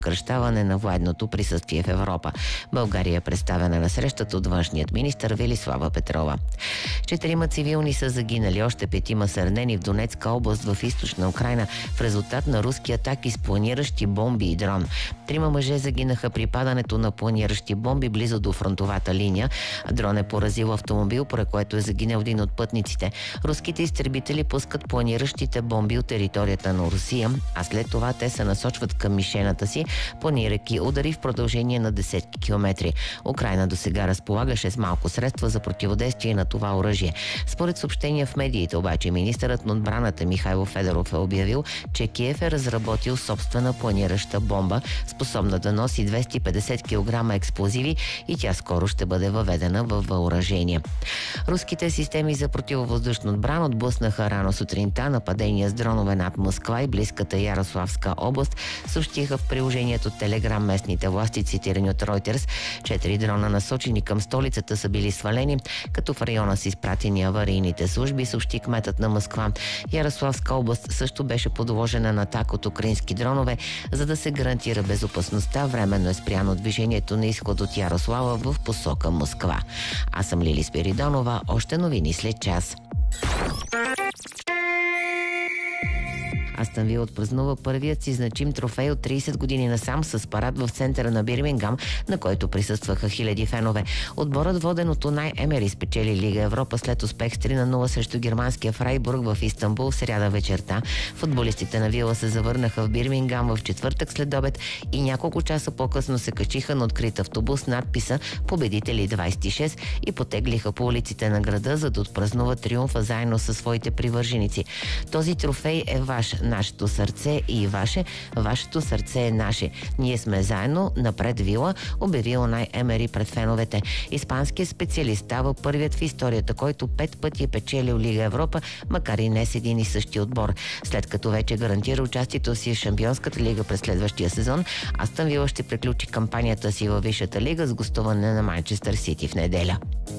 съкращаване на военното присъствие в Европа. България е представена на срещата от външният министър Велислава Петрова. 4 цивилни са загинали, още 5 са ранени в Донецка област в източна Украйна в резултат на руски атаки с планиращи бомби и дрон. 3 мъже загинаха при падането на планиращи бомби близо до фронтовата линия. Дрон е поразил автомобил, при което е загинал един от пътниците. Руските изтребители пускат планиращите бомби от територията на Русия, а след това те се насочват към мишената си, планирайки удари в продължение на десетки километри. Украйна досега разполагаше с малко средства за противодействие на това оръжие. Според съобщения в медиите обаче, министърът на отбраната Михайло Федоров е обявил, че Киев е разработил собствена планираща бомба, способна да носи 250 кг експлозиви и тя скоро ще бъде въведена в въоръжение. Руските системи за противовъздушна отбрана отблъснаха рано сутринта нападения с дронове над Москва и близката Ярославска област, съобщиха в приложението Телеграм местните власти, цитирани от Reuters. 4 дрона, насочени към столицата, са били свалени, като в района са изпратени аварийните служби, съобщи кметът на Москва. Ярославска област също беше подложена на атака от украински дронове, за да се гарантира безопасността. Временно е спряно движението на изход от Ярослава в посока Москва. Аз съм Лили Спиридонова. Още новини след час. Астън Вила отпразнува първият си значим трофей от 30 години насам с парад в центъра на Бирмингам, на който присъстваха хиляди фенове. Отборът, воден от Унай Емери, спечели Лига Европа след успех с 3-0 срещу германския Фрайбург в Истанбул в сряда вечерта. Футболистите на Вила се завърнаха в Бирмингам в четвъртък след обед и няколко часа по-късно се качиха на открит автобус с надписа "Победители 26" и потеглиха по улиците на града, за да отпразнуват триумфа заедно със своите привърженици. Този трофей е ваш. Нашето сърце и ваше, вашето сърце е наше. Ние сме заедно, напред Вила, обяви Унай Емери пред феновете. Испанският специалист става първият в историята, който 5 пъти е печелил Лига Европа, макар и не с един и същи отбор. След като вече гарантира участието си в Шампионската лига през следващия сезон, Астън Вила ще приключи кампанията си във Висшата лига с гостуване на Манчестър Сити в неделя.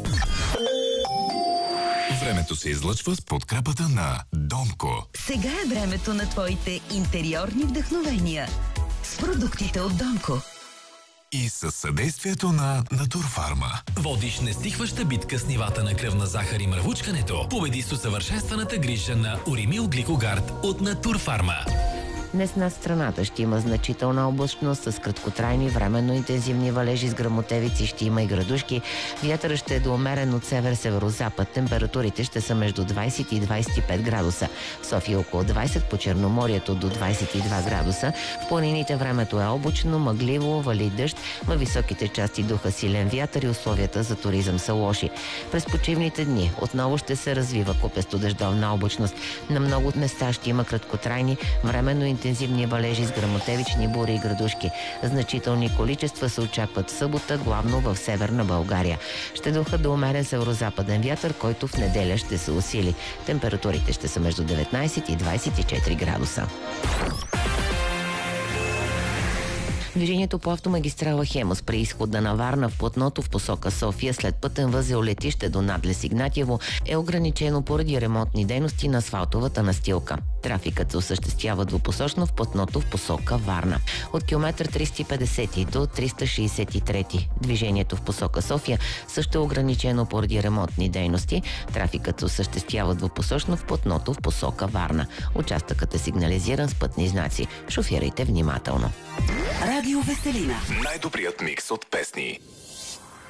Времето се излъчва с подкрепата на Донко. Сега е времето на твоите интериорни вдъхновения с продуктите от Донко. И със съдействието на Натурфарма. Водиш нестихваща битка с нивата на кръвна захар и мръвучкането. Победи с усъвършенстваната грижа на Уримил Гликогард от Натурфарма. Днес над страната ще има значителна облачност с краткотрайни временно интензивни валежи с гръмотевици, ще има и градушки. Вятърът ще е до умерен от север-северозапад. Температурите ще са между 20 и 25 градуса. В София около 20, по Черноморието до 22 градуса. В планините времето е облачно, мъгливо, вали дъжд. Във високите части духа силен вятър и условията за туризъм са лоши. През почивните дни отново ще се развива купесто-дъждовна облачност. На много места ще има краткотрайни временно интензивни валежи с гръмотевични бури и градушки. Значителни количества се очакват в събота, главно в северна България. Ще духа до умерен северозападен вятър, който в неделя ще се усили. Температурите ще са между 19 и 24 градуса. Движението по автомагистрала Хемус при изхода на Варна в платното в посока София след пътен възел летище до надлез Игнатиево е ограничено поради ремонтни дейности на асфалтовата настилка. Трафикът се осъществява двупосочно в платното в посока Варна. От километър 350 до 363 движението в посока София също е ограничено поради ремонтни дейности. Трафикът се осъществява двупосочно в платното в посока Варна. Участъкът е сигнализиран с пътни знаци. Шофирайте внимателно. Радио Веселина. Най-добрият микс от песни.